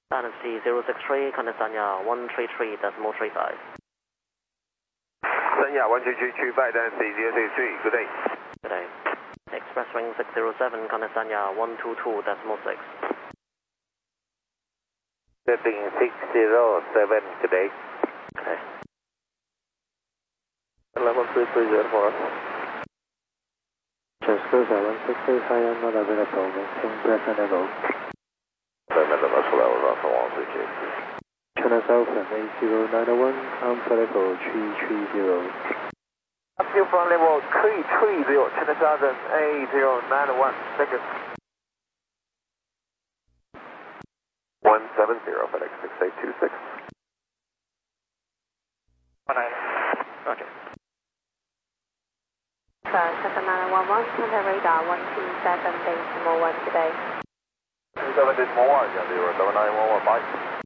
Dynasty 063, Condesanya 133.35. Sanya 133.35, Dynasty 063, good day. Good day. Express wing 607, Condesanya 122.6. Setting 607, good day. Okay. 11330 for us. Transfer 168, high and not available, maintain present level. China Southern 8091, Alpha level 330. Up from level 330, China Southern 8091, second. 170, FedEx 6826. 19. Roger. 7911, contact radar 127.1 today. 27.1, 07911, bye.